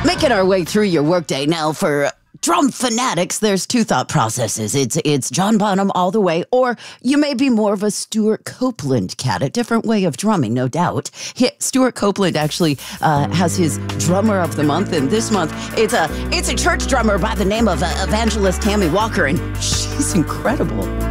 Making our way through your workday now for drum fanatics, there's two thought processes. It's John Bonham all the way, or you may be more of a Stuart Copeland cat. A different way of drumming, no doubt. Stuart Copeland actually has his drummer of the month, and this month it's a church drummer by the name of Evangelist Tammy Walker, and she's incredible.